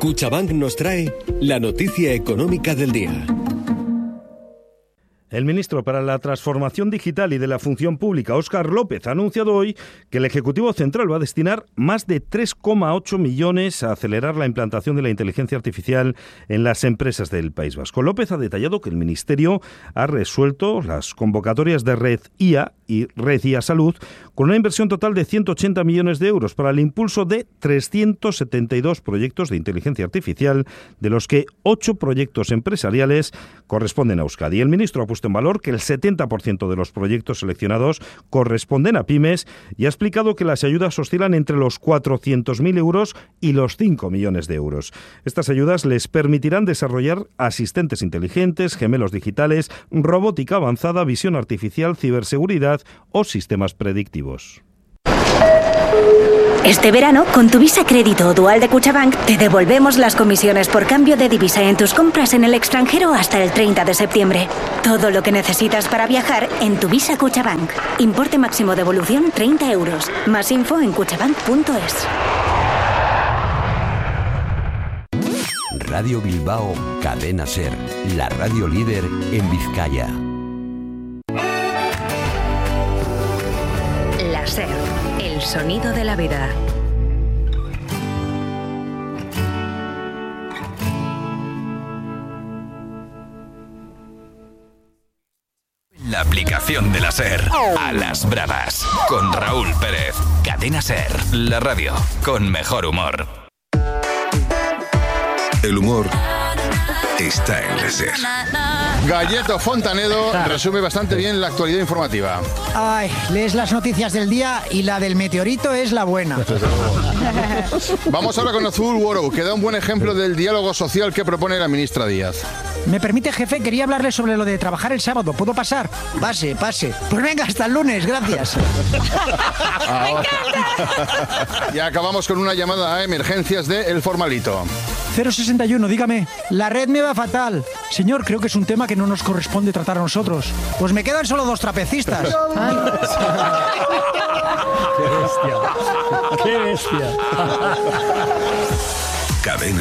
Cuchabank nos trae la noticia económica del día. El ministro para la Transformación Digital y de la Función Pública, Óscar López, ha anunciado hoy que el Ejecutivo Central va a destinar más de 3,8 millones a acelerar la implantación de la inteligencia artificial en las empresas del País Vasco. López ha detallado que el Ministerio ha resuelto las convocatorias de Red IA y Red IA Salud con una inversión total de 180 millones de euros para el impulso de 372 proyectos de inteligencia artificial, de los que 8 proyectos empresariales corresponden a Euskadi. El ministro ha puesto en valor que el 70% de los proyectos seleccionados corresponden a pymes y ha explicado que las ayudas oscilan entre los 400.000 euros y los 5 millones de euros. Estas ayudas les permitirán desarrollar asistentes inteligentes, gemelos digitales, robótica avanzada, visión artificial, ciberseguridad o sistemas predictivos. Este verano, con tu Visa Crédito o Dual de Cuchabank, te devolvemos las comisiones por cambio de divisa en tus compras en el extranjero hasta el 30 de septiembre. Todo lo que necesitas para viajar en tu Visa Cuchabank. Importe máximo de devolución 30 euros. Más info en cuchabank.es. Radio Bilbao, Cadena Ser, la radio líder en Vizcaya. La Ser, el sonido de la vida. La aplicación de la Ser. A las bravas. Con Raúl Pérez. Cadena Ser. La radio con mejor humor. El humor está en la Ser. Galleto Fontanedo resume bastante bien la actualidad informativa. Ay, lees las noticias del día y la del meteorito es la buena. Vamos ahora con Azul World, que da un buen ejemplo del diálogo social que propone la ministra Díaz. ¿Me permite, jefe? Quería hablarle sobre lo de trabajar el sábado. ¿Puedo pasar? Pase. Pues venga, hasta el lunes, gracias. Y acabamos con una llamada a emergencias de El Formalito. 061, dígame. La red me va fatal. Señor, creo que es un tema que no nos corresponde tratar a nosotros. Pues me quedan solo 2 trapecistas. ¡Qué bestia! ¡Qué bestia! Cadena